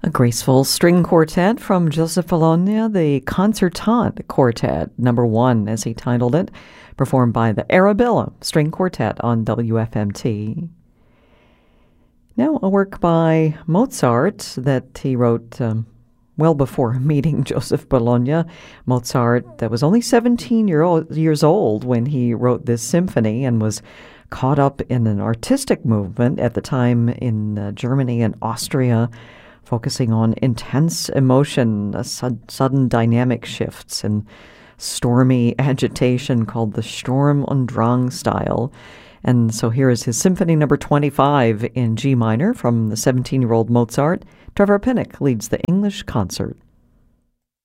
A graceful string quartet from Joseph Bologna, the Concertante Quartet, number 1, as he titled it, performed by the Arabella String Quartet on WFMT. Now, a work by Mozart that he wrote well before meeting Joseph Bologna. Mozart that was only 17 years old when he wrote this symphony and was caught up in an artistic movement at the time in Germany and Austria, focusing on intense emotion, sudden dynamic shifts, and stormy agitation called the Sturm und Drang style. And so here is his Symphony number 25 in G minor from the 17-year-old Mozart. Trevor Pinnock leads the English concert.